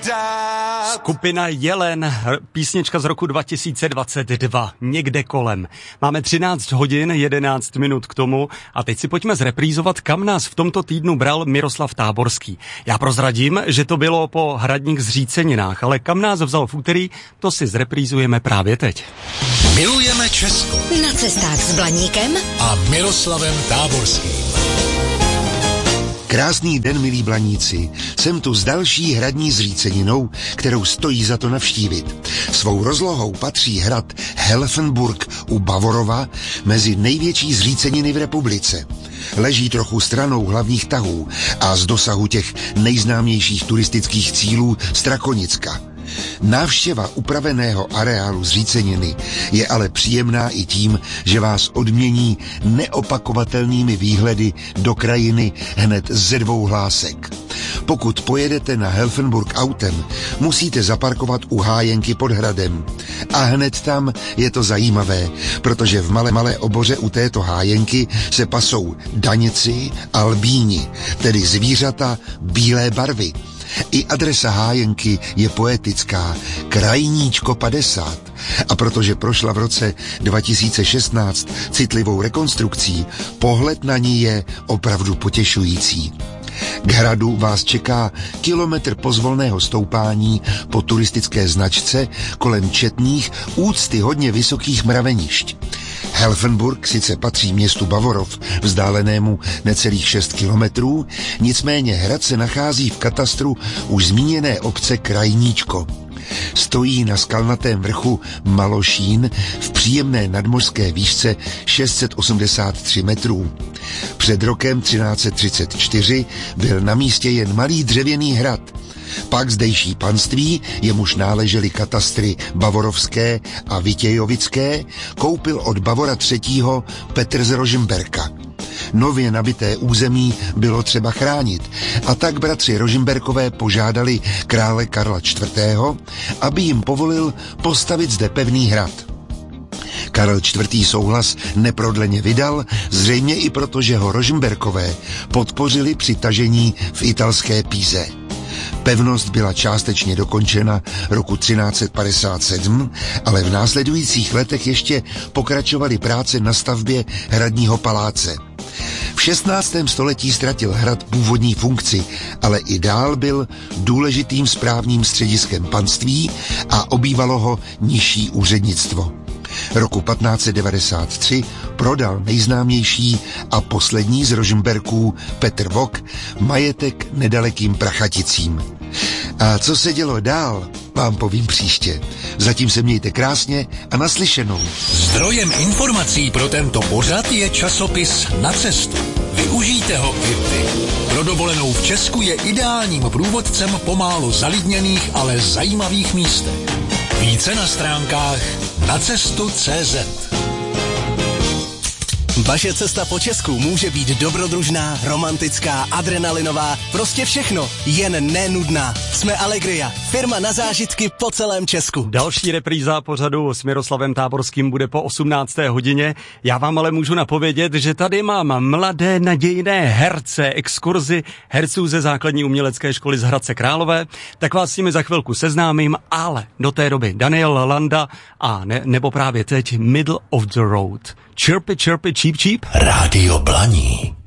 Skupina Jelen, písnička z roku 2022, někde kolem. Máme 13 hodin, 11 minut k tomu a teď si pojďme zreprízovat, kam nás v tomto týdnu bral Miroslav Táborský. Já prozradím, že to bylo po hradních Zříceninách, ale kam nás vzal v úterý, to si zreprízujeme právě teď. Milujeme Česko. Na cestách s Blaníkem a Miroslavem Táborským. Krásný den, milí Blaníci. Jsem tu s další hradní Zříceninou, kterou stojí za to navštívit. Svou rozlohou patří hrad Helfenburg u Bavorova mezi největší zříceniny v republice. Leží trochu stranou hlavních tahů a z dosahu těch nejznámějších turistických cílů Strakonicka. Návštěva upraveného areálu Zříceniny je ale příjemná i tím, že vás odmění neopakovatelnými výhledy do krajiny hned ze dvou hlásek. Pokud pojedete na Helfenburg autem, musíte zaparkovat u hájenky pod hradem. A hned tam je to zajímavé, protože v malé oboře u této hájenky se pasou daněci a albíni, tedy zvířata bílé barvy. I adresa hájenky je poetická, Krajníčko 50. A protože prošla v roce 2016 citlivou rekonstrukcí, pohled na ní je opravdu potěšující. K hradu vás čeká kilometr pozvolného stoupání po turistické značce kolem četných, úctyhodně vysokých mravenišť. Helfenburg sice patří městu Bavorov, vzdálenému necelých 6 kilometrů, nicméně hrad se nachází v katastru už zmíněné obce Krajníčko. Stojí na skalnatém vrchu Malošín v příjemné nadmořské výšce 683 metrů. Před rokem 1334 byl na místě jen malý dřevěný hrad. Pak zdejší panství, jemuž náležely katastry Bavorovské a Vitějovické, koupil od Bavora III. Petr z Rožmberka. Nově nabité území bylo třeba chránit a tak bratři Rožmberkové požádali krále Karla IV., aby jim povolil postavit zde pevný hrad. Karel IV. Souhlas neprodleně vydal, zřejmě i proto, že ho Rožmberkové podpořili při tažení v italské Píze. Pevnost byla částečně dokončena roku 1357, ale v následujících letech ještě pokračovaly práce na stavbě hradního paláce. V 16. století ztratil hrad původní funkci, ale i dál byl důležitým správním střediskem panství a obývalo ho nižší úřednictvo. Roku 1593 prodal nejznámější a poslední z Rožmberků Petr Vok majetek nedalekým Prachaticím. A co se dělo dál, vám povím příště. Zatím se mějte krásně a naslyšenou. Zdrojem informací pro tento pořad je časopis Na cestu. Využijte ho i vy. Pro dovolenou v Česku je ideálním průvodcem po málo zalidněných, ale zajímavých místech. Více na stránkách nacestu.cz. Vaše cesta po Česku může být dobrodružná, romantická, adrenalinová, prostě všechno, jen nenudná. Jsme Allegria, firma na zážitky po celém Česku. Další repríza pořadu s Miroslavem Táborským bude po 18. hodině. Já vám ale můžu napovědět, že tady mám mladé nadějné herce, exkurzi herců ze základní umělecké školy z Hradce Králové. Tak vás s nimi za chvilku seznámím, ale do té doby Daniel Landa a nebo právě teď Middle of the Road. Chirpy, chirpy, cheep, cheep. Rádio Blaník.